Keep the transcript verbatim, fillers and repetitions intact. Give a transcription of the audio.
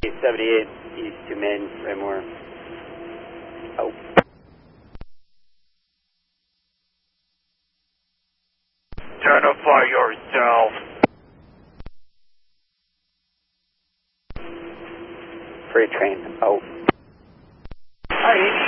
seventy-eight, East two Main, Raymore. Oh. Identify yourself. Freight train, oh. Hi,